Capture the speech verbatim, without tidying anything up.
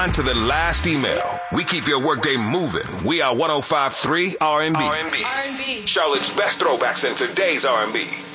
on to the last email. We keep your workday moving. We are one oh five point three R and B. R and B. Charlotte's best throwbacks in today's R and B.